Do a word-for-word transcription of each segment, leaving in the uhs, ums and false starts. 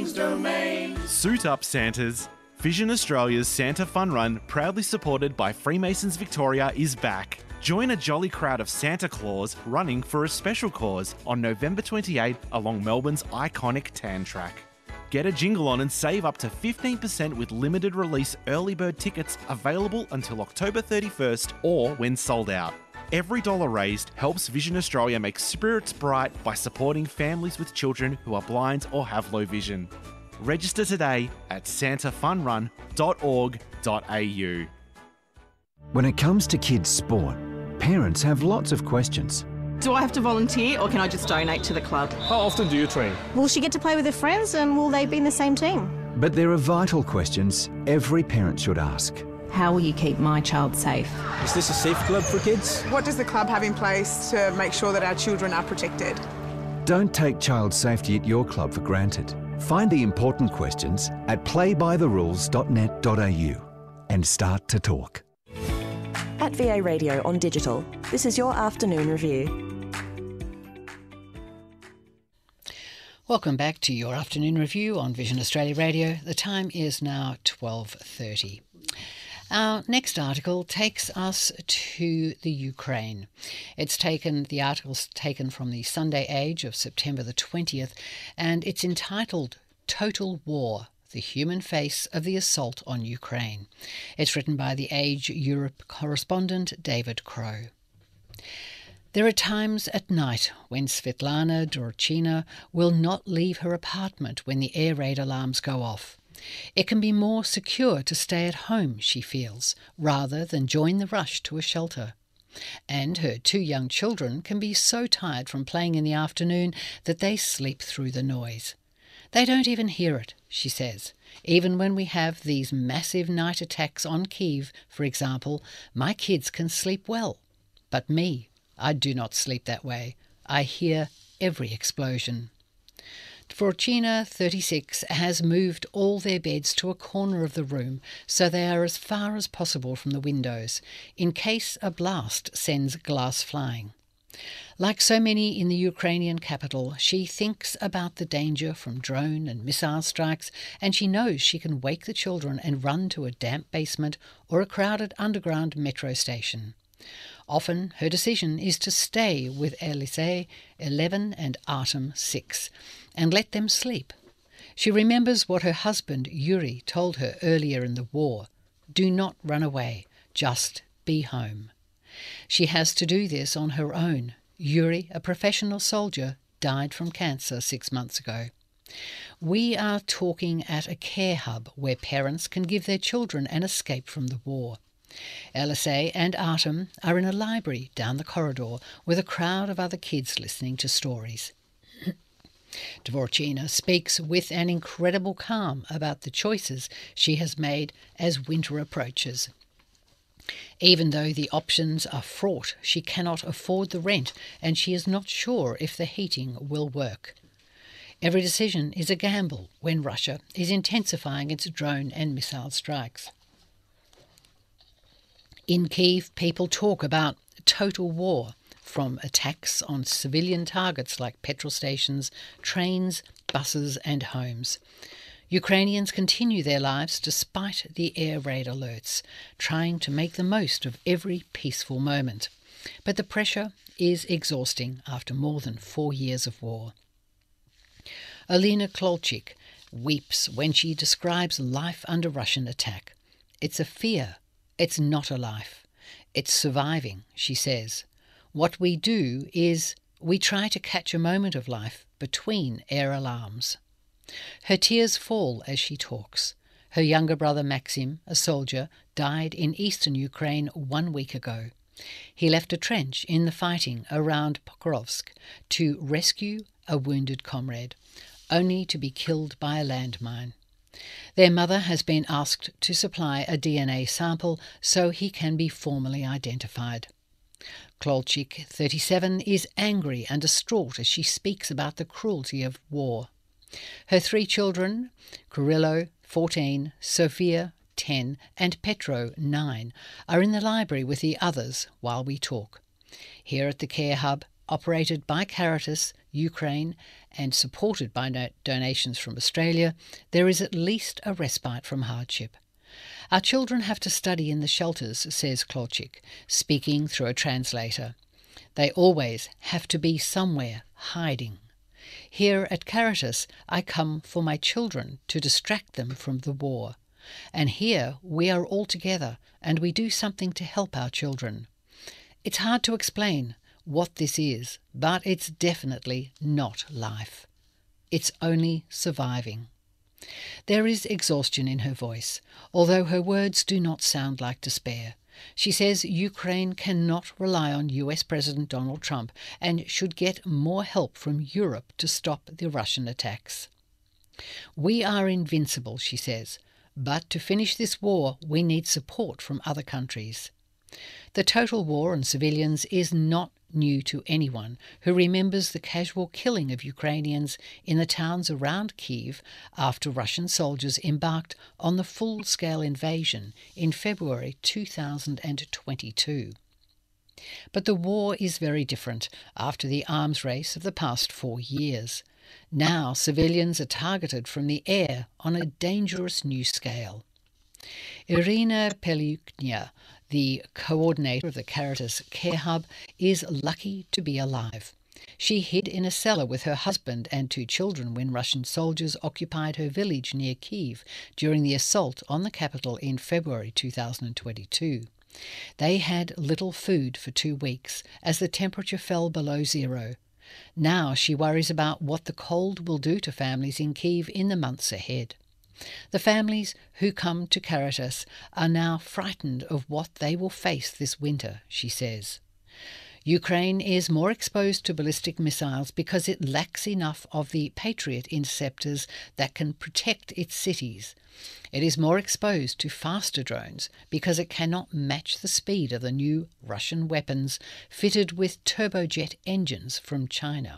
King's Domain. Suit up, Santas. Vision Australia's Santa Fun Run, proudly supported by Freemasons Victoria, is back. Join a jolly crowd of Santa Claus running for a special cause on November twenty-eighth along Melbourne's iconic Tan Track. Get a jingle on and save up to fifteen percent with limited release early bird tickets available until October thirty-first or when sold out. Every dollar raised helps Vision Australia make spirits bright by supporting families with children who are blind or have low vision. Register today at santa fun run dot org dot a u. When it comes to kids' sport, parents have lots of questions. Do I have to volunteer or can I just donate to the club? How often do you train? Will she get to play with her friends and will they be in the same team? But there are vital questions every parent should ask. How will you keep my child safe? Is this a safe club for kids? What does the club have in place to make sure that our children are protected? Don't take child safety at your club for granted. Find the important questions at play by the rules dot net dot a u and start to talk. At V A Radio on digital, this is your afternoon review. Welcome back to your afternoon review on Vision Australia Radio. The time is now twelve thirty. Our next article takes us to the Ukraine. It's taken, the article's taken from the Sunday Age of September the twentieth, and it's entitled Total War, the Human Face of the Assault on Ukraine. It's written by the Age Europe correspondent David Crow. There are times at night when Svetlana Dorchina will not leave her apartment when the air raid alarms go off. It can be more secure to stay at home, she feels, rather than join the rush to a shelter. And her two young children can be so tired from playing in the afternoon that they sleep through the noise. They don't even hear it, she says. Even when we have these massive night attacks on Kyiv, for example, my kids can sleep well. But me, I do not sleep that way. I hear every explosion. Dvorchina, thirty-six, has moved all their beds to a corner of the room so they are as far as possible from the windows, in case a blast sends glass flying. Like so many in the Ukrainian capital, she thinks about the danger from drone and missile strikes, and she knows she can wake the children and run to a damp basement or a crowded underground metro station. Often her decision is to stay with Elisei, eleven, and Artem, six, and let them sleep. She remembers what her husband, Yuri, told her earlier in the war. Do not run away, just be home. She has to do this on her own. Yuri, a professional soldier, died from cancer six months ago. We are talking at a care hub where parents can give their children an escape from the war. Elisei and Artem are in a library down the corridor with a crowd of other kids listening to stories. Dvorchina speaks with an incredible calm about the choices she has made as winter approaches. Even though the options are fraught, she cannot afford the rent and she is not sure if the heating will work. Every decision is a gamble when Russia is intensifying its drone and missile strikes. In Kyiv, people talk about total war, from attacks on civilian targets like petrol stations, trains, buses and homes. Ukrainians continue their lives despite the air raid alerts, trying to make the most of every peaceful moment. But the pressure is exhausting after more than four years of war. Alina Klolchik weeps when she describes life under Russian attack. It's a fear. It's not a life. It's surviving, she says. What we do is we try to catch a moment of life between air alarms. Her tears fall as she talks. Her younger brother Maxim, a soldier, died in eastern Ukraine one week ago. He left a trench in the fighting around Pokrovsk to rescue a wounded comrade, only to be killed by a landmine. Their mother has been asked to supply a D N A sample so he can be formally identified. Klolchik, thirty-seven, is angry and distraught as she speaks about the cruelty of war. Her three children, Kurylo, fourteen, Sofia, ten, and Petro, nine, are in the library with the others while we talk. Here at the care hub, operated by Caritas, Ukraine, and supported by no- donations from Australia, there is at least a respite from hardship. Our children have to study in the shelters, says Klorchik, speaking through a translator. They always have to be somewhere, hiding. Here at Caritas, I come for my children to distract them from the war. And here we are all together and we do something to help our children. It's hard to explain what this is, but it's definitely not life. It's only surviving. There is exhaustion in her voice, although her words do not sound like despair. She says Ukraine cannot rely on U S President Donald Trump and should get more help from Europe to stop the Russian attacks. We are invincible, she says, but to finish this war we need support from other countries. The total war on civilians is not new to anyone who remembers the casual killing of Ukrainians in the towns around Kyiv after Russian soldiers embarked on the full-scale invasion in February two thousand twenty-two. But the war is very different after the arms race of the past four years. Now civilians are targeted from the air on a dangerous new scale. Irina Pelyuknya, the coordinator of the Caritas Care Hub, is lucky to be alive. She hid in a cellar with her husband and two children when Russian soldiers occupied her village near Kyiv during the assault on the capital in February two thousand twenty-two. They had little food for two weeks as the temperature fell below zero. Now she worries about what the cold will do to families in Kyiv in the months ahead. The families who come to Caritas are now frightened of what they will face this winter, she says. Ukraine is more exposed to ballistic missiles because it lacks enough of the Patriot interceptors that can protect its cities. It is more exposed to faster drones because it cannot match the speed of the new Russian weapons fitted with turbojet engines from China.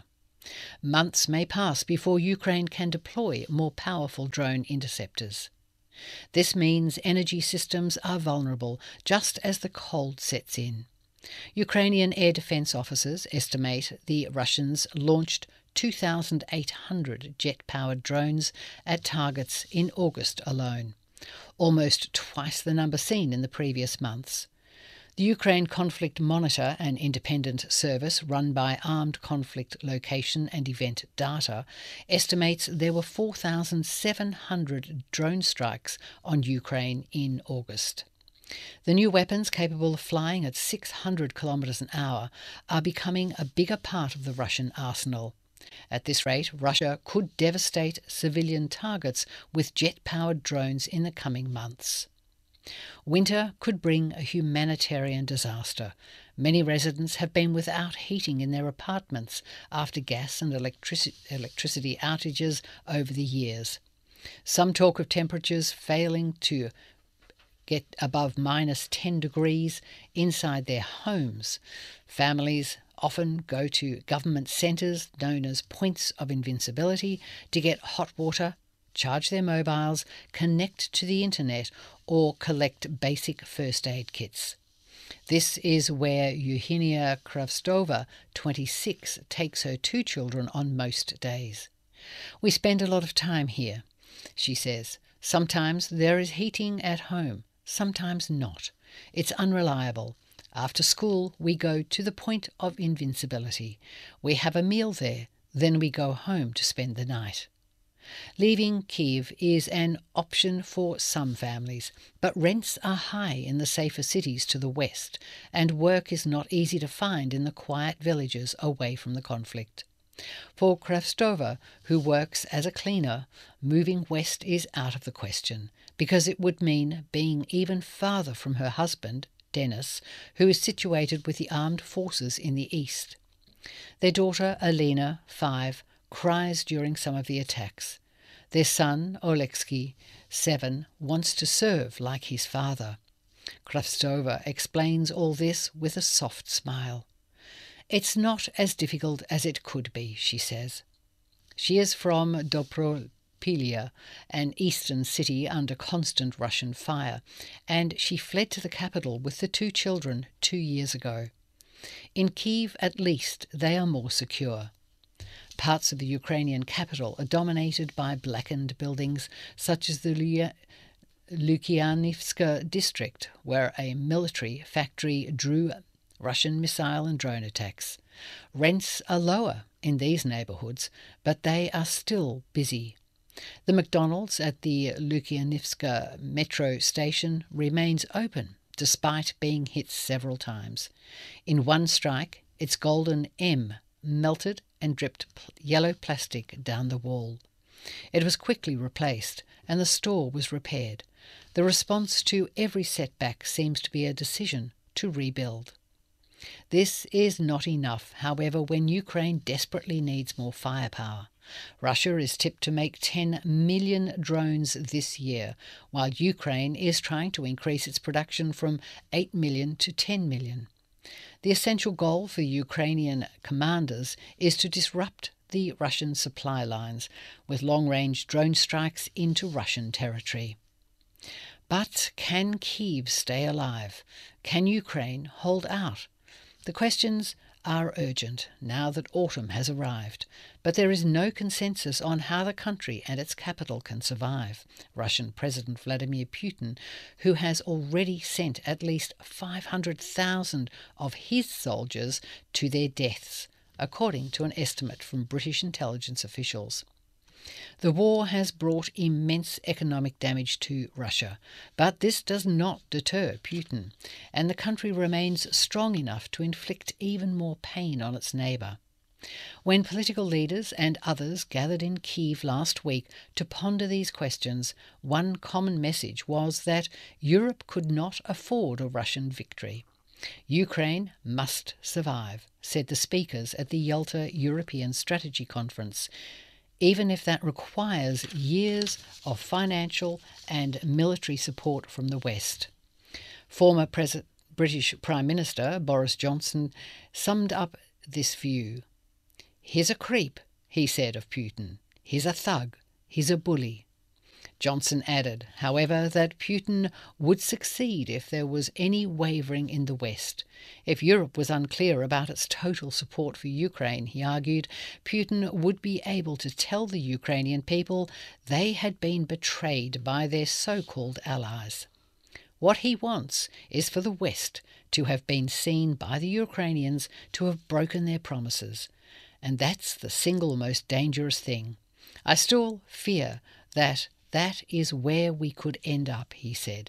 Months may pass before Ukraine can deploy more powerful drone interceptors. This means energy systems are vulnerable just as the cold sets in. Ukrainian air defense officers estimate the Russians launched two thousand eight hundred jet-powered drones at targets in August alone, almost twice the number seen in the previous months. The Ukraine Conflict Monitor, an independent service run by Armed Conflict Location and Event Data, estimates there were four thousand seven hundred drone strikes on Ukraine in August. The new weapons, capable of flying at six hundred kilometres an hour, are becoming a bigger part of the Russian arsenal. At this rate, Russia could devastate civilian targets with jet-powered drones in the coming months. Winter could bring a humanitarian disaster. Many residents have been without heating in their apartments after gas and electric- electricity outages over the years. Some talk of temperatures failing to get above minus ten degrees inside their homes. Families often go to government centres known as points of invincibility to get hot water, charge their mobiles, connect to the internet, or collect basic first aid kits. This is where Eugenia Kravstova, twenty-six, takes her two children on most days. We spend a lot of time here, she says. Sometimes there is heating at home, sometimes not. It's unreliable. After school, we go to the point of invincibility. We have a meal there, then we go home to spend the night. Leaving Kyiv is an option for some families, but rents are high in the safer cities to the west, and work is not easy to find in the quiet villages away from the conflict. For Kravstova, who works as a cleaner, moving west is out of the question, because it would mean being even farther from her husband, Denis, who is situated with the armed forces in the east. Their daughter, Alina, five, cries during some of the attacks. Their son, Oleksii, seven, wants to serve like his father. Kravstova explains all this with a soft smile. It's not as difficult as it could be, she says. She is from Dobropilya, an eastern city under constant Russian fire, and she fled to the capital with the two children two years ago. In Kyiv, at least, they are more secure. Parts of the Ukrainian capital are dominated by blackened buildings, such as the Lukyanivska district, where a military factory drew Russian missile and drone attacks. Rents are lower in these neighbourhoods, but they are still busy. The McDonald's at the Lukyanivska metro station remains open, despite being hit several times. In one strike, its golden M melted and dripped yellow plastic down the wall. It was quickly replaced, and the store was repaired. The response to every setback seems to be a decision to rebuild. This is not enough, however, when Ukraine desperately needs more firepower. Russia is tipped to make ten million drones this year, while Ukraine is trying to increase its production from eight million to ten million. The essential goal for Ukrainian commanders is to disrupt the Russian supply lines with long-range drone strikes into Russian territory. But can Kyiv stay alive? Can Ukraine hold out? The questions are urgent now that autumn has arrived, but there is no consensus on how the country and its capital can survive. Russian President Vladimir Putin, who has already sent at least five hundred thousand of his soldiers to their deaths, according to an estimate from British intelligence officials. The war has brought immense economic damage to Russia, but this does not deter Putin, and the country remains strong enough to inflict even more pain on its neighbour. When political leaders and others gathered in Kyiv last week to ponder these questions, one common message was that Europe could not afford a Russian victory. Ukraine must survive, said the speakers at the Yalta European Strategy Conference, even if that requires years of financial and military support from the West. Former Pres- British Prime Minister Boris Johnson summed up this view. "He's a creep," he said of Putin. "He's a thug. He's a bully." Johnson added, however, that Putin would succeed if there was any wavering in the West. If Europe was unclear about its total support for Ukraine, he argued, Putin would be able to tell the Ukrainian people they had been betrayed by their so-called allies. What he wants is for the West to have been seen by the Ukrainians to have broken their promises. And that's the single most dangerous thing. I still fear that that is where we could end up, he said.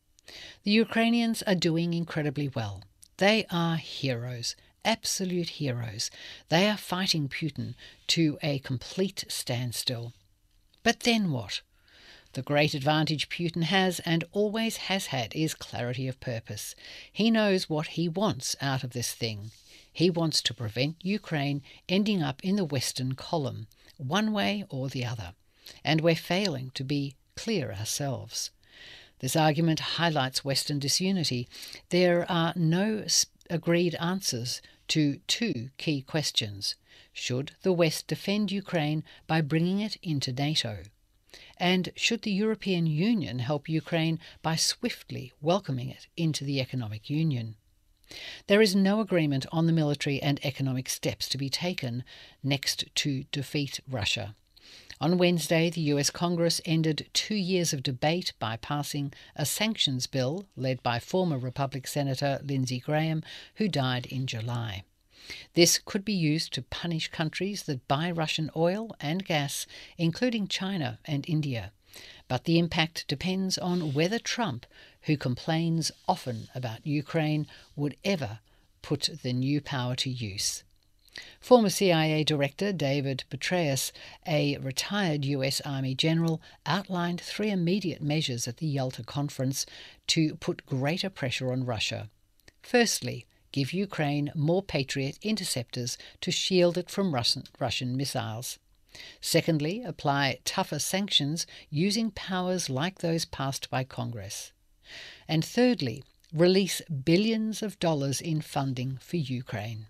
The Ukrainians are doing incredibly well. They are heroes, absolute heroes. They are fighting Putin to a complete standstill. But then what? The great advantage Putin has and always has had is clarity of purpose. He knows what he wants out of this thing. He wants to prevent Ukraine ending up in the Western column, one way or the other. And we're failing to be clear ourselves. This argument highlights Western disunity. There are no agreed answers to two key questions. Should the West defend Ukraine by bringing it into NATO? And should the European Union help Ukraine by swiftly welcoming it into the economic union? There is no agreement on the military and economic steps to be taken next to defeat Russia. On Wednesday, the U S Congress ended two years of debate by passing a sanctions bill led by former Republican Senator Lindsey Graham, who died in July. This could be used to punish countries that buy Russian oil and gas, including China and India. But the impact depends on whether Trump, who complains often about Ukraine, would ever put the new power to use. Former C I A Director David Petraeus, a retired U S Army general, outlined three immediate measures at the Yalta Conference to put greater pressure on Russia. Firstly, give Ukraine more Patriot interceptors to shield it from Russian, Russian missiles. Secondly, apply tougher sanctions using powers like those passed by Congress. And thirdly, release billions of dollars in funding for Ukraine.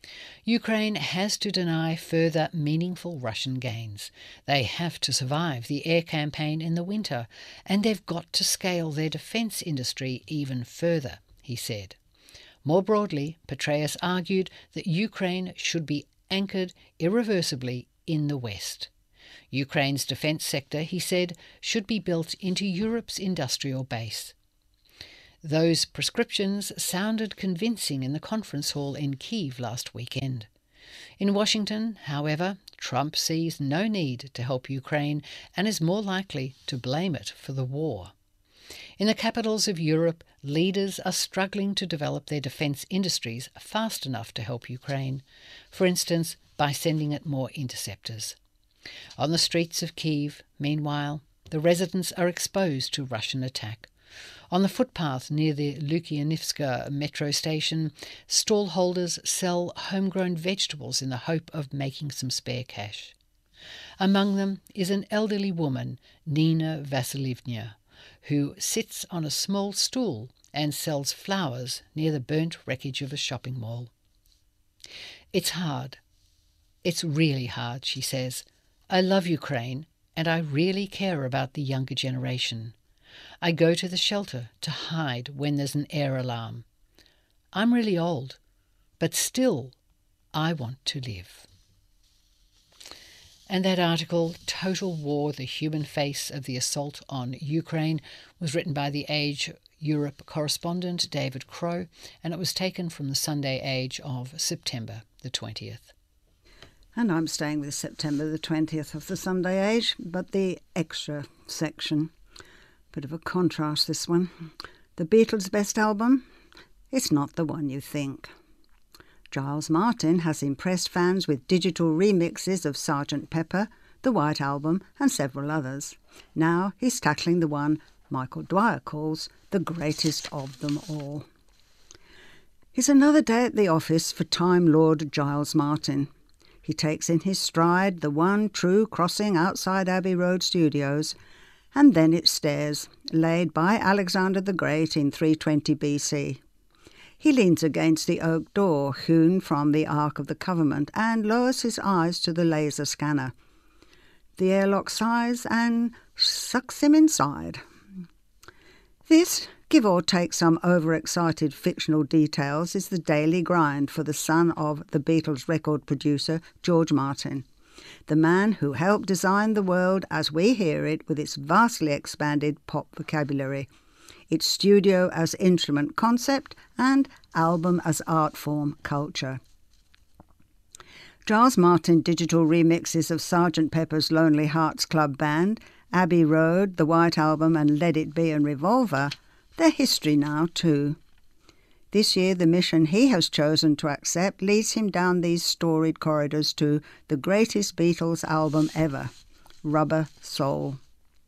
Ukraine has to deny further meaningful Russian gains. They have to survive the air campaign in the winter, and they've got to scale their defence industry even further, he said. More broadly, Petraeus argued that Ukraine should be anchored irreversibly in the West. Ukraine's defence sector, he said, should be built into Europe's industrial base. Those prescriptions sounded convincing in the conference hall in Kyiv last weekend. In Washington, however, Trump sees no need to help Ukraine and is more likely to blame it for the war. In the capitals of Europe, leaders are struggling to develop their defence industries fast enough to help Ukraine, for instance, by sending it more interceptors. On the streets of Kyiv, meanwhile, the residents are exposed to Russian attack. On the footpath near the Lukyanivska metro station, stallholders sell homegrown vegetables in the hope of making some spare cash. Among them is an elderly woman, Nina Vasilievna, who sits on a small stool and sells flowers near the burnt wreckage of a shopping mall. It's hard. It's really hard, she says. I love Ukraine, and I really care about the younger generation. I go to the shelter to hide when there's an air alarm. I'm really old, but still, I want to live. And that article, Total War, the Human Face of the Assault on Ukraine, was written by the Age Europe correspondent David Crow, and it was taken from the Sunday Age of September the twentieth. And I'm staying with September the twentieth of the Sunday Age, but the extra section. Bit of a contrast, this one. The Beatles' best album? It's not the one you think. Giles Martin has impressed fans with digital remixes of Sergeant Pepper, The White Album and several others. Now he's tackling the one Michael Dwyer calls the greatest of them all. It's another day at the office for Time Lord Giles Martin. He takes in his stride the one true crossing outside Abbey Road Studios, and then it stares, laid by Alexander the Great in three twenty B C. He leans against the oak door hewn from the Ark of the Covenant and lowers his eyes to the laser scanner. The airlock sighs and sucks him inside. This, give or take some overexcited fictional details, is the daily grind for the son of the Beatles record producer George Martin, the man who helped design the world as we hear it with its vastly expanded pop vocabulary, its studio as instrument concept and album as art form culture. Giles Martin digital remixes of Sergeant Pepper's Lonely Hearts Club Band, Abbey Road, The White Album and Let It Be and Revolver, they're history now too. This year the mission he has chosen to accept leads him down these storied corridors to the greatest Beatles album ever, Rubber Soul.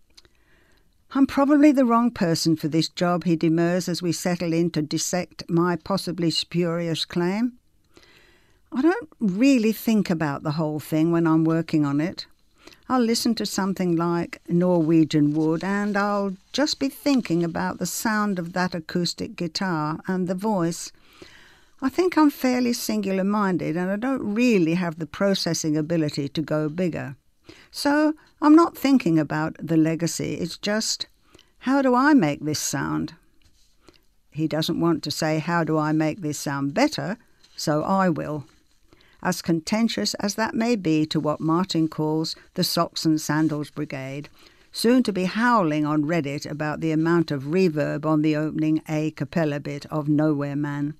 I'm probably the wrong person for this job, he demurs as we settle in to dissect my possibly spurious claim. I don't really think about the whole thing when I'm working on it. I'll listen to something like Norwegian Wood and I'll just be thinking about the sound of that acoustic guitar and the voice. I think I'm fairly singular-minded and I don't really have the processing ability to go bigger. So I'm not thinking about the legacy, it's just, how do I make this sound? He doesn't want to say, how do I make this sound better, so I will. As contentious as that may be to what Martin calls the Socks and Sandals Brigade, soon to be howling on Reddit about the amount of reverb on the opening a cappella bit of Nowhere Man.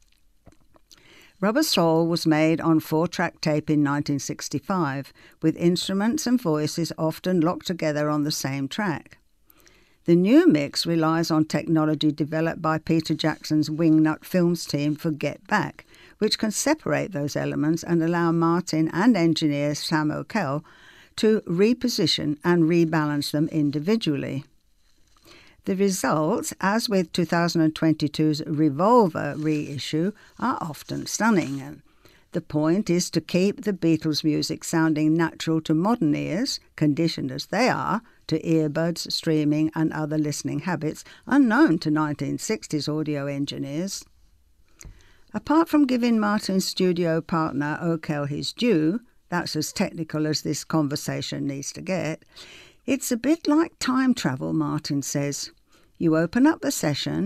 Rubber Soul was made on four-track tape in nineteen sixty-five, with instruments and voices often locked together on the same track. The new mix relies on technology developed by Peter Jackson's Wingnut Films team for Get Back, which can separate those elements and allow Martin and engineer Sam O'Kell to reposition and rebalance them individually. The results, as with two thousand twenty-two's Revolver reissue, are often stunning. And the point is to keep the Beatles' music sounding natural to modern ears, conditioned as they are to earbuds, streaming and other listening habits unknown to nineteen sixties audio engineers. Apart from giving Martin's studio partner O'Kell his due, that's as technical as this conversation needs to get, it's a bit like time travel, Martin says. You open up the session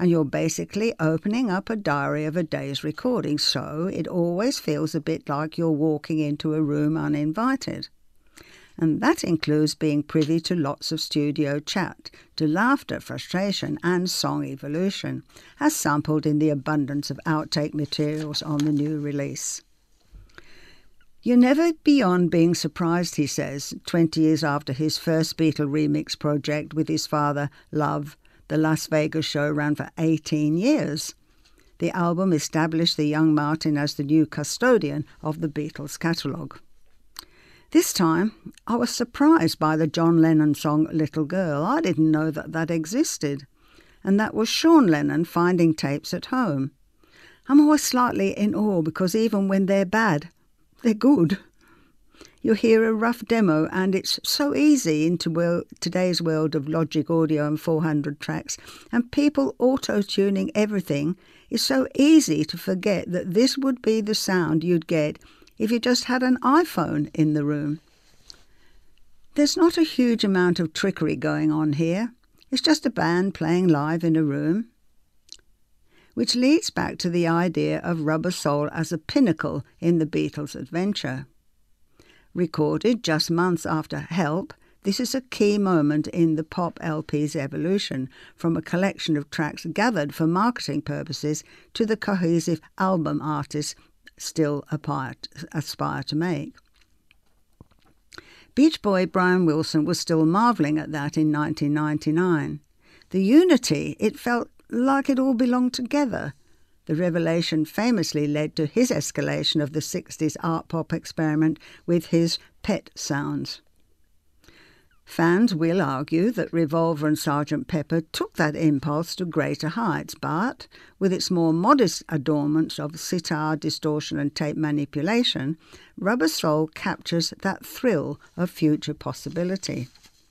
and you're basically opening up a diary of a day's recording, so it always feels a bit like you're walking into a room uninvited. And that includes being privy to lots of studio chat, to laughter, frustration and song evolution, as sampled in the abundance of outtake materials on the new release. You're never beyond being surprised, he says, twenty years after his first Beatle remix project with his father, Love. The Las Vegas show ran for eighteen years. The album established the young Martin as the new custodian of the Beatles catalogue. This time, I was surprised by the John Lennon song Little Girl. I didn't know that that existed. And that was Sean Lennon finding tapes at home. I'm always slightly in awe because even when they're bad, they're good. You hear a rough demo and it's so easy into world, today's world of Logic Audio and four hundred tracks, and people auto-tuning everything. It's so easy to forget that this would be the sound you'd get if you just had an iPhone in the room. There's not a huge amount of trickery going on here. It's just a band playing live in a room. Which leads back to the idea of Rubber Soul as a pinnacle in the Beatles' adventure. Recorded just months after Help, this is a key moment in the pop L P's evolution, from a collection of tracks gathered for marketing purposes to the cohesive album artists still aspire to make. Beach Boy Brian Wilson was still marvelling at that in nineteen ninety-nine. The unity, it felt like it all belonged together. The revelation famously led to his escalation of the sixties art pop experiment with his Pet sounds. Fans will argue that Revolver and Sergeant Pepper took that impulse to greater heights, but with its more modest adornments of sitar, distortion and tape manipulation, Rubber Soul captures that thrill of future possibility.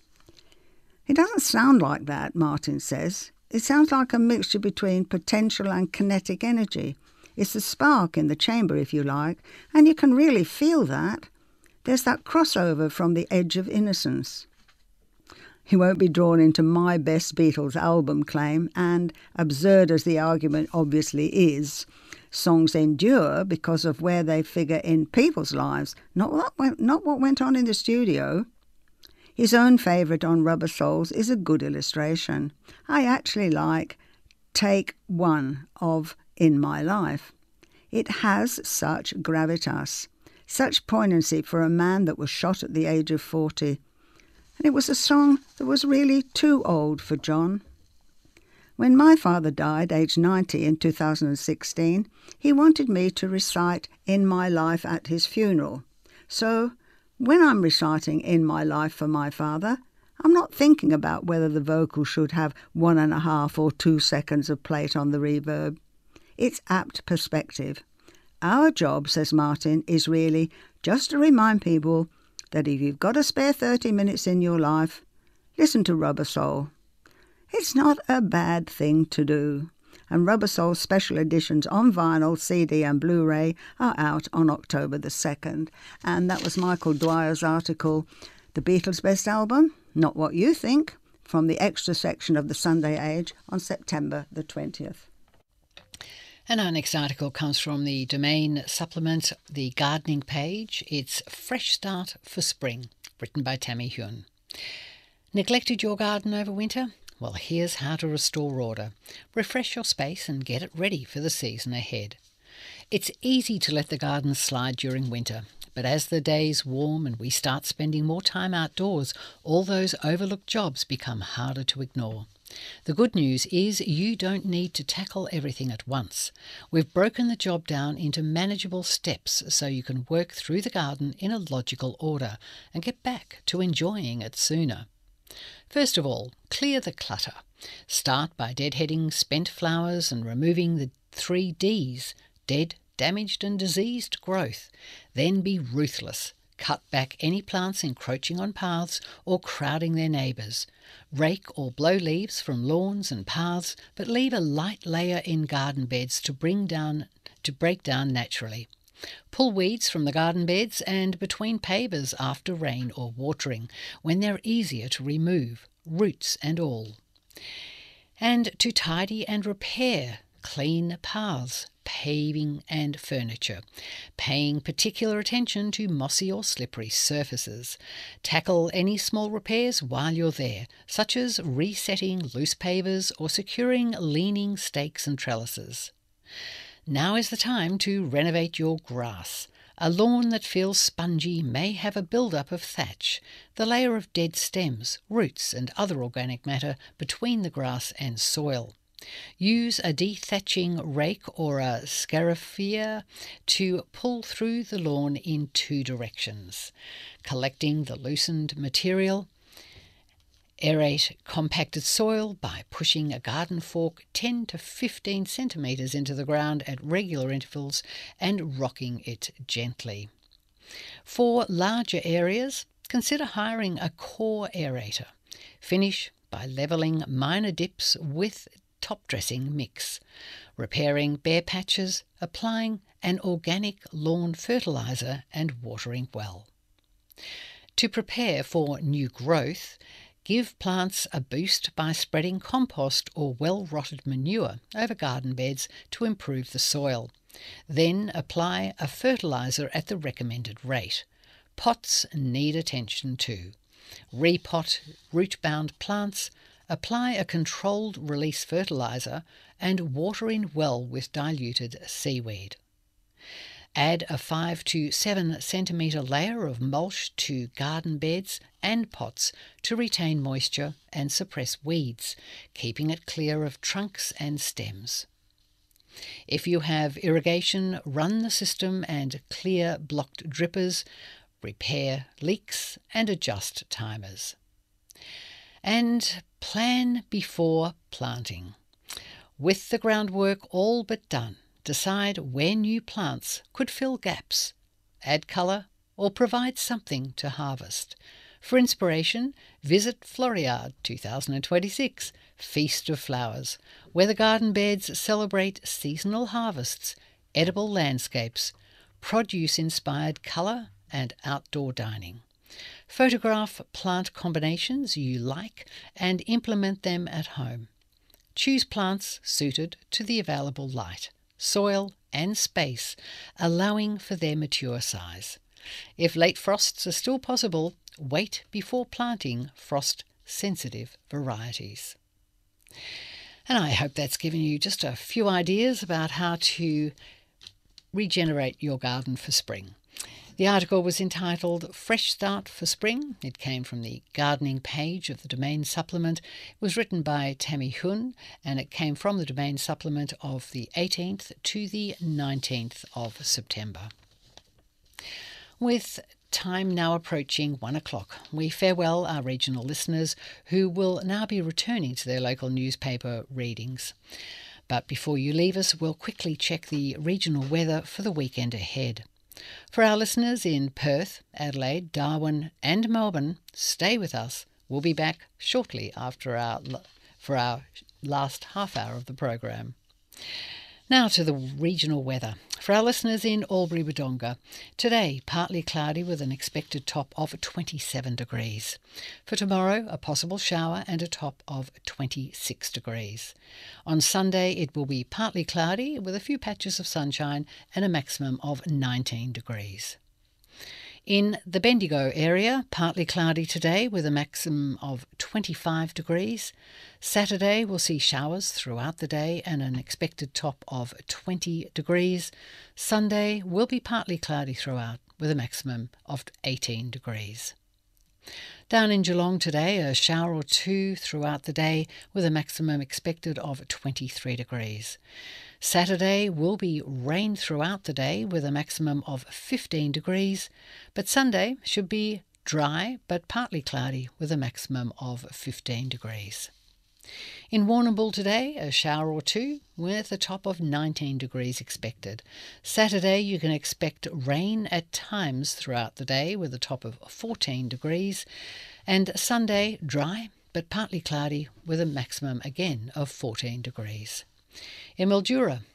It doesn't sound like that, Martin says. It sounds like a mixture between potential and kinetic energy. It's the spark in the chamber, if you like, and you can really feel that. There's that crossover from the edge of innocence. He won't be drawn into my best Beatles album claim, and absurd as the argument obviously is, songs endure because of where they figure in people's lives, not what went, not what went on in the studio. His own favourite on Rubber Souls is a good illustration. I actually like take one of In My Life. It has such gravitas, such poignancy for a man that was shot at the age of forty. And it was a song that was really too old for John. When my father died, aged ninety, in two thousand sixteen, he wanted me to recite In My Life at his funeral. So, when I'm reciting In My Life for my father, I'm not thinking about whether the vocal should have one and a half or two seconds of plate on the reverb. It's apt perspective. Our job, says Martin, is really just to remind people that if you've got a spare thirty minutes in your life, listen to Rubber Soul. It's not a bad thing to do. And Rubber Soul special editions on vinyl, C D and Blu-ray are out on October the second. And that was Michael Dwyer's article, The Beatles' Best Album, Not What You Think, from the extra section of the Sunday Age on September the twentieth. And our next article comes from the Domain supplement, The Gardening Page. It's Fresh Start for Spring, written by Tammy Hyun. Neglected your garden over winter? Well, here's how to restore order. Refresh your space and get it ready for the season ahead. It's easy to let the garden slide during winter, but as the days warm and we start spending more time outdoors, all those overlooked jobs become harder to ignore. The good news is you don't need to tackle everything at once. We've broken the job down into manageable steps so you can work through the garden in a logical order and get back to enjoying it sooner. First of all, clear the clutter. Start by deadheading spent flowers and removing the three Ds, dead, damaged and diseased growth. Then be ruthless. Cut back any plants encroaching on paths or crowding their neighbours. Rake or blow leaves from lawns and paths, but leave a light layer in garden beds to bring down to break down naturally. Pull weeds from the garden beds and between pavers after rain or watering, when they're easier to remove, roots and all. and to tidy and repair clean paths, paving and furniture, paying particular attention to mossy or slippery surfaces. Tackle any small repairs while you're there, such as resetting loose pavers or securing leaning stakes and trellises. Now is the time to renovate your grass. A lawn that feels spongy may have a build-up of thatch, the layer of dead stems, roots and other organic matter between the grass and soil. Use a dethatching rake or a scarifier to pull through the lawn in two directions, collecting the loosened material. Aerate compacted soil by pushing a garden fork ten to fifteen centimetres into the ground at regular intervals and rocking it gently. For larger areas, consider hiring a core aerator. Finish by levelling minor dips with top dressing mix, repairing bare patches, applying an organic lawn fertiliser and watering well. To prepare for new growth, give plants a boost by spreading compost or well-rotted manure over garden beds to improve the soil. Then apply a fertiliser at the recommended rate. Pots need attention too. Repot root-bound plants, apply a controlled release fertiliser and water in well with diluted seaweed. Add a five to seven centimetre layer of mulch to garden beds and pots to retain moisture and suppress weeds, keeping it clear of trunks and stems. If you have irrigation, run the system and clear blocked drippers, repair leaks and adjust timers. And plan before planting. With the groundwork all but done, decide where new plants could fill gaps, add colour or provide something to harvest. For inspiration, visit Floriade twenty twenty-six, Feast of Flowers, where the garden beds celebrate seasonal harvests, edible landscapes, produce-inspired colour and outdoor dining. Photograph plant combinations you like and implement them at home. Choose plants suited to the available light, soil and space, allowing for their mature size. If late frosts are still possible, wait before planting frost-sensitive varieties. And I hope that's given you just a few ideas about how to regenerate your garden for spring. The article was entitled Fresh Start for Spring. It came from the gardening page of the Domain Supplement. It was written by Tammy Hun and it came from the Domain Supplement of the eighteenth to the nineteenth of September. With time now approaching one o'clock, we farewell our regional listeners who will now be returning to their local newspaper readings. But before you leave us, we'll quickly check the regional weather for the weekend ahead. For our listeners in Perth, Adelaide, Darwin and Melbourne, stay with us. We'll be back shortly after our for our last half hour of the program. Now to the regional weather. For our listeners in Albury-Wodonga, today partly cloudy with an expected top of twenty-seven degrees. For tomorrow, a possible shower and a top of twenty-six degrees. On Sunday, it will be partly cloudy with a few patches of sunshine and a maximum of nineteen degrees. In the Bendigo area, partly cloudy today with a maximum of twenty-five degrees. Saturday will see showers throughout the day and an expected top of twenty degrees. Sunday will be partly cloudy throughout with a maximum of eighteen degrees. Down in Geelong today, a shower or two throughout the day with a maximum expected of twenty-three degrees. Saturday will be rain throughout the day with a maximum of fifteen degrees, but Sunday should be dry but partly cloudy with a maximum of fifteen degrees. In Warrnambool today, a shower or two with a top of nineteen degrees expected. Saturday you can expect rain at times throughout the day with a top of fourteen degrees, and Sunday dry but partly cloudy with a maximum again of fourteen degrees. In Mildura,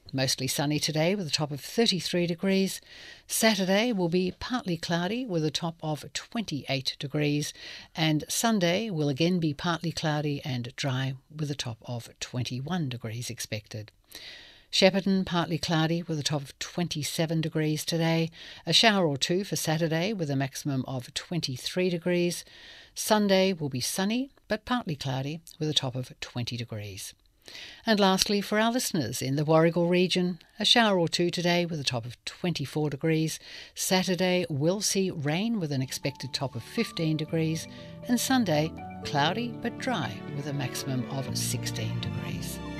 Mostly sunny today with a top of thirty-three degrees. Saturday will be partly cloudy with a top of twenty-eight degrees. And Sunday will again be partly cloudy and dry with a top of twenty-one degrees expected. Shepparton, partly cloudy with a top of twenty-seven degrees today. A shower or two for Saturday with a maximum of twenty-three degrees. Sunday will be sunny but partly cloudy with a top of twenty degrees. And lastly, for our listeners in the Warragul region, a shower or two today with a top of twenty-four degrees. Saturday will see rain with an expected top of fifteen degrees. And Sunday, cloudy but dry with a maximum of sixteen degrees.